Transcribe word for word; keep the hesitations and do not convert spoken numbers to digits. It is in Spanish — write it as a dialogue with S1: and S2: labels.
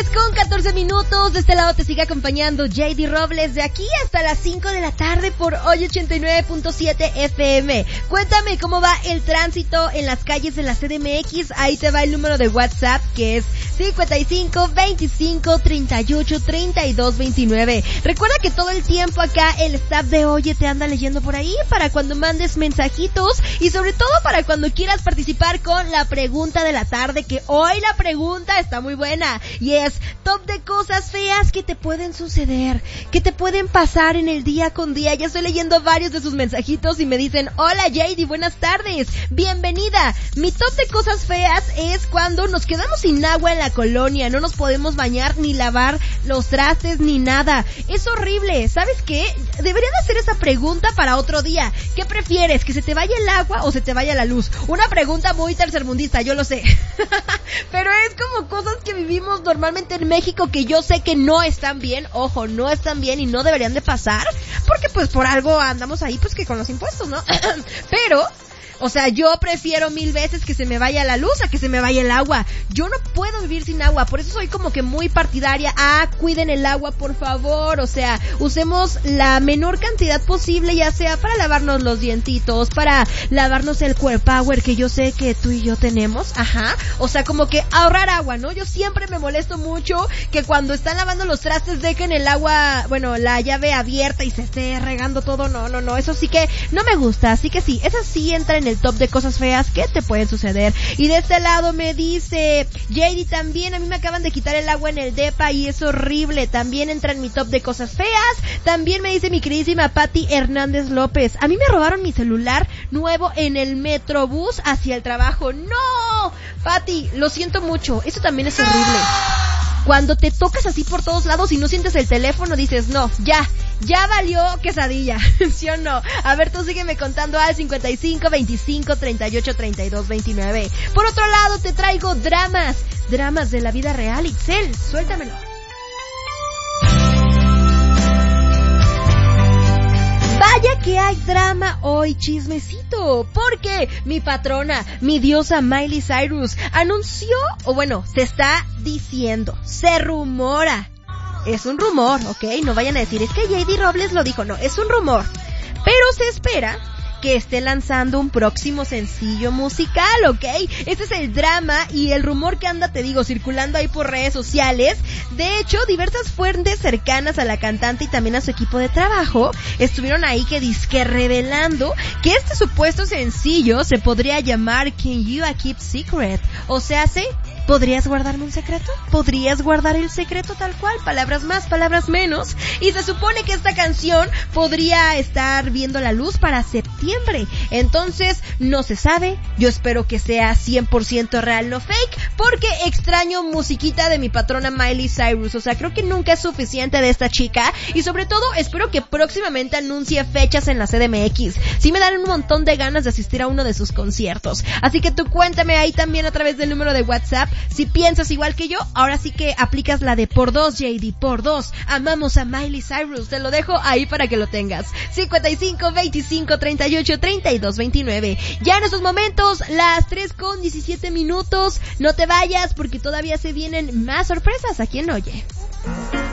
S1: tres con catorce minutos, de este lado te sigue acompañando J D Robles, de aquí hasta las cinco de la tarde por Hoy ochenta y nueve punto siete F M. Cuéntame cómo va el tránsito en las calles de la C D M X, ahí te va el número de WhatsApp que es cincuenta y cinco, veinticinco, treinta y ocho, treinta y dos, veintinueve. Recuerda que todo el tiempo acá el staff de Oye te anda leyendo por ahí para cuando mandes mensajitos y sobre todo para cuando quieras participar con la pregunta de la tarde, que hoy la pregunta está muy buena y es top de cosas feas que te pueden suceder, que te pueden pasar en el día con día. Ya estoy leyendo varios de sus mensajitos y me dicen: hola J D, buenas tardes, bienvenida. Mi top de cosas feas es cuando nos quedamos sin agua en la colonia, no nos podemos bañar ni lavar los trastes ni nada. Es horrible. ¿Sabes qué? Debería de hacer esa pregunta para otro día. ¿Qué prefieres? ¿Que se te vaya el agua o se te vaya la luz? Una pregunta muy tercermundista, yo lo sé. Pero es como cosas que vivimos normalmente en México que yo sé que no están bien. Ojo, no están bien y no deberían de pasar, porque pues por algo andamos ahí, pues que con los impuestos, ¿no? Pero... o sea, yo prefiero mil veces que se me vaya la luz a que se me vaya el agua. Yo no puedo vivir sin agua, por eso soy como que muy partidaria. Ah, cuiden el agua, por favor. O sea, usemos la menor cantidad posible, ya sea para lavarnos los dientitos, para lavarnos el core power que yo sé que tú y yo tenemos. Ajá. O sea, como que ahorrar agua, ¿no? Yo siempre me molesto mucho que cuando están lavando los trastes dejen el agua, bueno, la llave abierta y se esté regando todo. No, no, no. Eso sí que no me gusta. Así que sí, esa sí entra en el top de cosas feas que te pueden suceder. Y de este lado me dice J D, también a mí me acaban de quitar el agua en el depa y es horrible, también entra en mi top de cosas feas. También me dice mi queridísima Patti Hernández López: a mí me robaron mi celular nuevo en el Metrobús hacia el trabajo. ¡No! Patti, lo siento mucho, eso también es horrible. Cuando te tocas así por todos lados y no sientes el teléfono, dices, no, ya, ya valió quesadilla, ¿sí o no? A ver, tú sígueme contando al cincuenta y cinco, veinticinco, treinta y ocho, treinta y dos, veintinueve. Por otro lado, te traigo dramas, dramas de la vida real. Itzel, suéltamelo. Vaya que hay drama hoy, chismecito, porque mi patrona, mi diosa Miley Cyrus, anunció, o bueno, se está diciendo, se rumora, es un rumor, ¿ok? No vayan a decir, es que J D Robles lo dijo, no, es un rumor, pero se espera que esté lanzando un próximo sencillo musical, ¿ok? Este es el drama y el rumor que anda, te digo, circulando ahí por redes sociales. De hecho, diversas fuentes cercanas a la cantante y también a su equipo de trabajo estuvieron ahí que disque revelando que este supuesto sencillo se podría llamar Can You a Keep Secret? O sea, ¿sí? ¿Podrías guardarme un secreto? ¿Podrías guardar el secreto tal cual? Palabras más, palabras menos. Y se supone que esta canción podría estar viendo la luz para septiembre. Entonces, no se sabe. Yo espero que sea cien por ciento real, no fake, porque extraño musiquita de mi patrona Miley Cyrus. O sea, creo que nunca es suficiente de esta chica. Y sobre todo, espero que próximamente anuncie fechas en la C D M X. Sí me dan un montón de ganas de asistir a uno de sus conciertos. Así que tú cuéntame ahí también a través del número de WhatsApp. Si piensas igual que yo, ahora sí que aplicas la de por dos, J D, por dos. Amamos a Miley Cyrus. Te lo dejo ahí para que lo tengas. cincuenta y cinco, veinticinco, treinta y ocho, treinta y dos, veintinueve. Ya en estos momentos, las tres con diecisiete minutos. No te vayas porque todavía se vienen más sorpresas aquí en Oye.